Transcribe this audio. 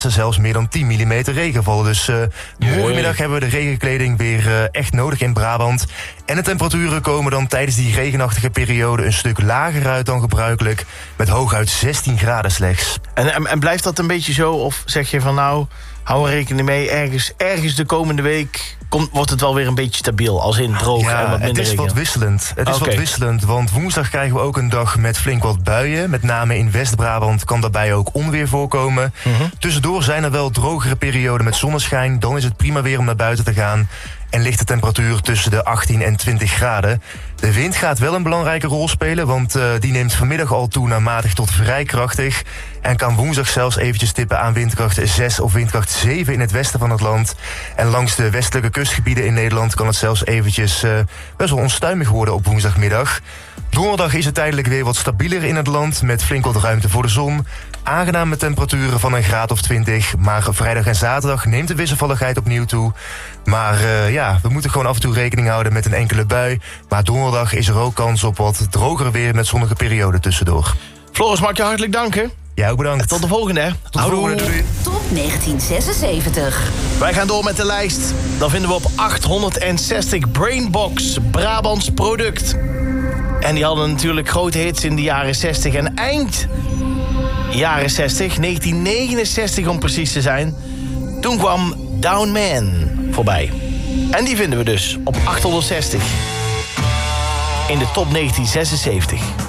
zelfs meer dan 10 mm regen vallen. Dus morgenmiddag hebben we de regenkleding weer echt nodig in Brabant. En de temperaturen komen dan tijdens die regenachtige periode een stuk lager uit dan gebruikelijk, met hooguit 16 graden slechts. En blijft dat een beetje zo? Of zeg je van nou, hou er rekening mee, ergens de komende week wordt het wel weer een beetje stabiel, als in droog en wat minder het is regen? wat wisselend. Het is wat wisselend, want woensdag krijgen we ook een dag met flink wat buien. Met name in West-Brabant kan daarbij ook onweer voorkomen. Tussendoor zijn er wel drogere perioden met zonneschijn. Dan is het prima weer om naar buiten te gaan. En ligt de temperatuur tussen de 18 en 20 graden. De wind gaat wel een belangrijke rol spelen, want die neemt vanmiddag al toe naar matig tot vrij krachtig. En kan woensdag zelfs eventjes tippen aan windkracht 6 of windkracht 7 in het westen van het land. En langs de westelijke kustgebieden in Nederland kan het zelfs eventjes best wel onstuimig worden op woensdagmiddag. Donderdag is het tijdelijk weer wat stabieler in het land, met flink wat ruimte voor de zon. Aangename temperaturen van een graad of 20, maar vrijdag en zaterdag neemt de wisselvalligheid opnieuw toe. Maar we moeten gewoon af en toe rekening houden met een enkele bui. Maar donderdag is er ook kans op wat droger weer met zonnige perioden tussendoor. Floris, mag ik je hartelijk danken. Jij ook bedankt. Tot de volgende, hè. Tot de volgende. Doei. Top 1976. Wij gaan door met de lijst. Dan vinden we op 860 Brainbox, Brabants product. En die hadden natuurlijk grote hits in de jaren 60 en eind jaren 60, 1969 om precies te zijn. Toen kwam Down Man voorbij. En die vinden we dus op 860 in de top 1976.